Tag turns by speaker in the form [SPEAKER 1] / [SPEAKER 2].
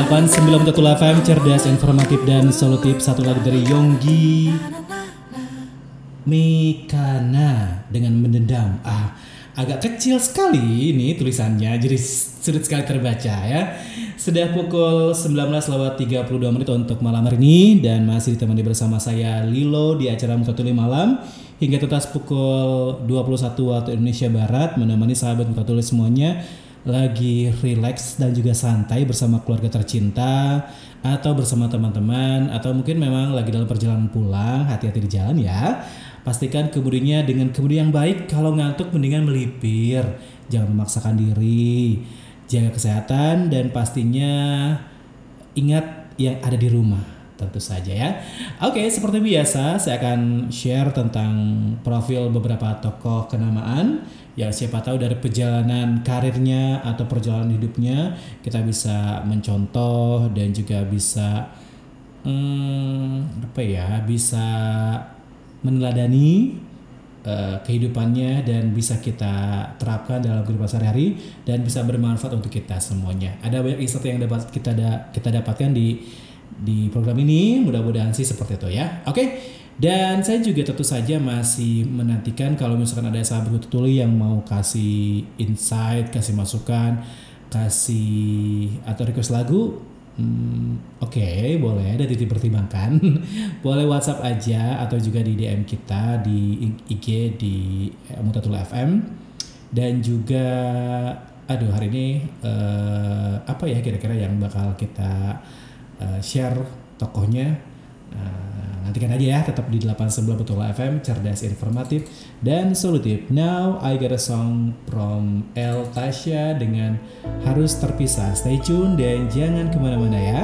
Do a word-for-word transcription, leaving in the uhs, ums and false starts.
[SPEAKER 1] delapan puluh sembilan koma satu F M, cerdas, informatif, dan solutif. Satu lagu dari Yonggi Mekana dengan Mendendam. Ah, agak kecil sekali ini tulisannya, jadi sulit sekali terbaca ya. Sudah pukul sembilan belas lewat tiga puluh dua menit untuk malam hari ini, dan masih ditemani bersama saya Lilo di acara Mutatuli Malam hingga tuntas pukul dua puluh satu waktu Indonesia Barat, menemani sahabat Mutatuli semuanya lagi relax dan juga santai bersama keluarga tercinta atau bersama teman-teman, atau mungkin memang lagi dalam perjalanan pulang. Hati-hati di jalan ya. Pastikan kemudinya dengan kemudi yang baik. Kalau ngantuk mendingan melipir, jangan memaksakan diri. Jaga kesehatan dan pastinya ingat yang ada di rumah, tentu saja ya. Oke, seperti biasa saya akan share tentang profil beberapa tokoh kenamaan yang siapa tahu dari perjalanan karirnya atau perjalanan hidupnya kita bisa mencontoh dan juga bisa hmm, apa ya, bisa meneladani uh, kehidupannya dan bisa kita terapkan dalam kehidupan sehari-hari dan bisa bermanfaat untuk kita semuanya. Ada banyak insight yang dapat kita da- kita dapatkan di di program ini, mudah-mudahan sih seperti itu ya. Oke. Okay? Dan saya juga tentu saja masih menantikan kalau misalkan ada sahabat Mutatuli yang mau kasih insight, kasih masukan, kasih atau request lagu. Hmm, Oke, okay, boleh, ada titik pertimbangkan. Boleh WhatsApp aja atau juga di D M kita di I G di Mutatuli F M. Dan juga, aduh hari ini uh, apa ya kira-kira yang bakal kita uh, share tokohnya. Nah, nantikan aja ya, tetap di delapan puluh sembilan Betul F M, cerdas, informatif, dan solutif. Now I got a song from El Tasya dengan Harus Terpisah. Stay tune dan jangan kemana-mana ya.